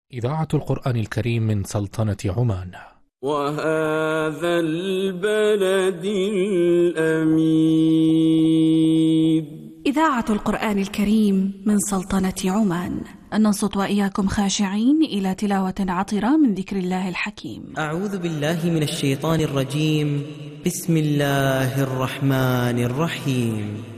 إذاعة القرآن الكريم من سلطنة عمان. وهذا البلد الأمين. إذاعة القرآن الكريم من سلطنة عمان. ننصت وإياكم خاشعين إلى تلاوة عطرة من ذكر الله الحكيم. أعوذ بالله من الشيطان الرجيم. بسم الله الرحمن الرحيم.